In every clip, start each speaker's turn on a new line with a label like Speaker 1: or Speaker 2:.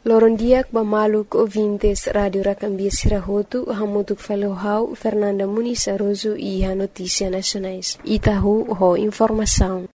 Speaker 1: Lorondiak bamaluk ouvintes Radio Racambia Sirahotu, hamutuk falohau Fernanda Muniz Aroso e a Notícia Nacionais. Itahu ho informação.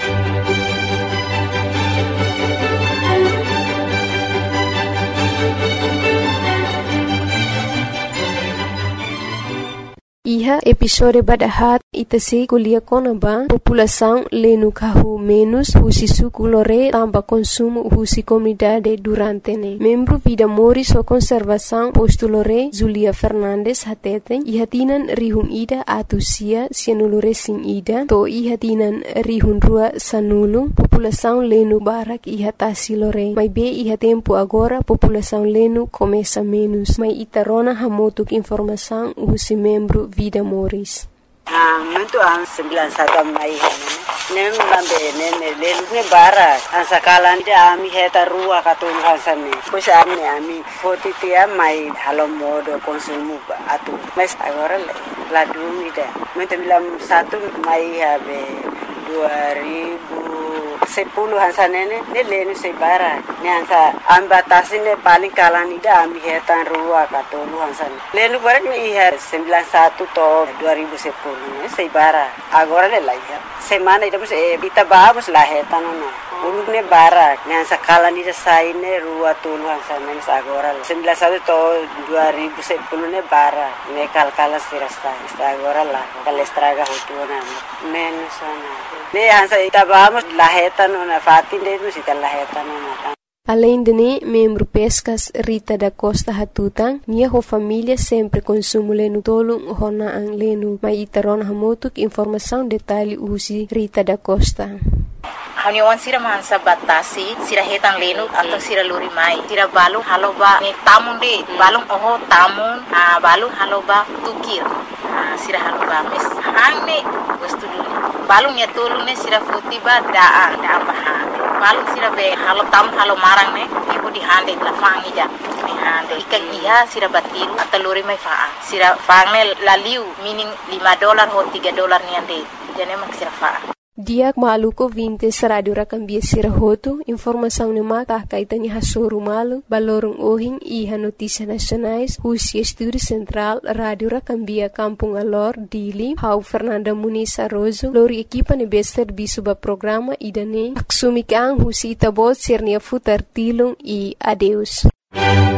Speaker 1: Iha episode badahat itase kuliah konaba população lenu kahu menos husi suku lore tamba consumo husi comunidade durante ne. Membro Vida Moris o Conservação posto lore Zulia Fernandes hateten iha tinan rihun ida atusia sianulure sing ida to iha tinan rihun rua sanulu população lenu barak iha tasi lore. Mai be iha tempo agora população lenu começa menos. Mai itarona hamotuk informação husi membro Vida Moris.
Speaker 2: Muito an 91 mai nem lambe nem lelu bara an sakalan dia ami heta rua katun kansane pois ami foti tia mai halo modo consumo atu mas agora la dumida muito bilam satu mai habe 2010 hansanene ne lenu se bara ne hansa ambatasi ne paling kalan ida ami heta rua katun hansan lenu bara ne iha 91 to 2010 se bara agora le laia semana ida kita vamos la heta no ulune bara ne hansa kalan ida saine rua tulu hansan ne agora 91 to 2010 ne bara ne kalkala sirasta agora la kalestraga hotuna menos ona ne hansa ita vamos la heta no na fatin de no sita la heta no na.
Speaker 1: Além de ne, membro Pescas Rita da Costa Hatutang, minha família sempre consumo lenu tolong hona ang lenu. Mai itaron hamotuk informação detalhe usi Rita da Costa.
Speaker 3: Haniwan sira mansa batasi sira hetan lenu atau sira luri mai sira balung haloba ni tamun de balung oho tamun balung haloba tukir sira haloba mes hangne wastu dulu balung ya tolu ne sira futiba daa baha balung sira be halo tam halo marang ne ibu di hande la fangi ja ni hande ikan iha sira batiru atau luri mai faa sira fangne laliu meaning $5 ho $3 ni ande jane mak sira faa.
Speaker 1: Diak maluko 20 Radio Racambia Sirahotu, informação ni maka kaitanya hasuru malu, balorong ohing iha Notícia Nacionais, husi Estúdio Central, Radio Racambia Kampung Alor, Dili, hau Fernanda Muniz Aroso, lori equipa ni bester bisuba programa idane, aksumikang husi itabot sirnia futar tilong e adeus.